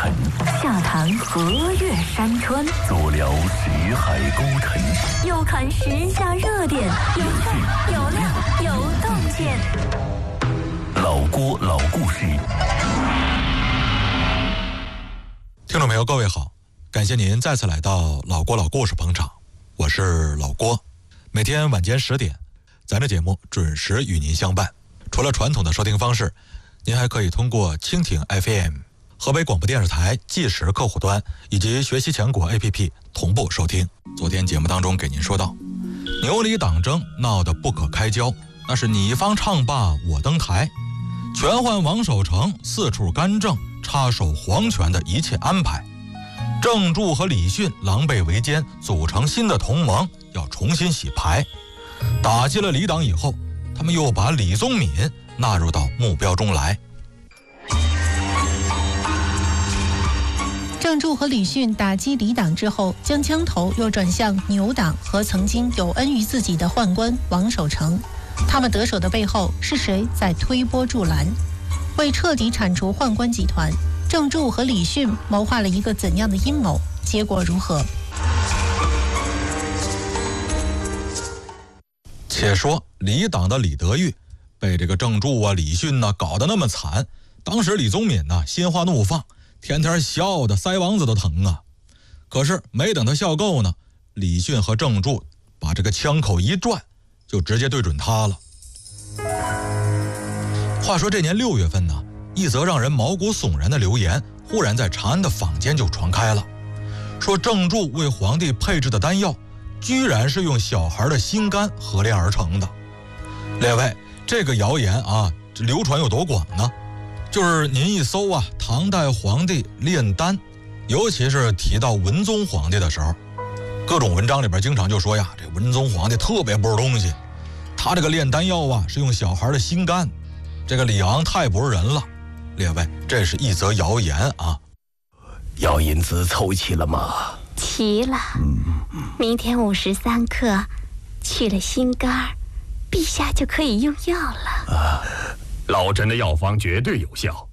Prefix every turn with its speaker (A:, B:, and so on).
A: 尘，
B: 下谈河岳山川，
A: 足聊西海孤城，
B: 又看时下热点，有趣有料有洞见。
A: 老郭老故事。
C: 听众朋友，各位好，感谢您再次来到老郭老故事捧场，我是老郭。每天晚间10点，咱这节目准时与您相伴。除了传统的收听方式，您还可以通过蜻蜓 FM、河北广播电视台即时客户端以及学习强国 APP 同步收听。昨天节目当中给您说到，牛李党争闹得不可开交，那是你方唱罢我登台，全换王守成四处干政，插手皇权的一切安排。郑注和李迅狼狈为奸，组成新的同盟，要重新洗牌。打击了李党以后，他们又把李宗闵纳入到目标中来。
D: 郑注和李迅打击李党之后，将枪头又转向牛党和曾经有恩于自己的宦官王守成。他们得手的背后是谁在推波助澜？为彻底铲除宦官集团，郑注和李迅谋划了一个怎样的阴谋？结果如何？
C: 且说李党的李德裕被这个郑注啊、李迅呢搞得那么惨，当时李宗闵呢心花怒放，天天笑得腮帮子都疼啊。可是没等他笑够呢，李迅和郑注把这个枪口一转，就直接对准他了。话说这年6月份呢，一则让人毛骨悚然的流言忽然在长安的坊间就传开了，说郑注为皇帝配制的丹药居然是用小孩的心肝合炼而成的。列位，这个谣言啊，流传有多广呢？就是您一搜啊，唐代皇帝炼丹，尤其是提到文宗皇帝的时候，各种文章里边经常就说呀，这文宗皇帝特别不是东西，他这个炼丹药啊是用小孩的心肝，这个李昂太不是人了。列位，这是一则谣言啊。
A: 药引子凑齐了吗？
E: 齐了。明天53克，去了心肝，陛下就可以用药了。
A: 老臣的药方绝对有效，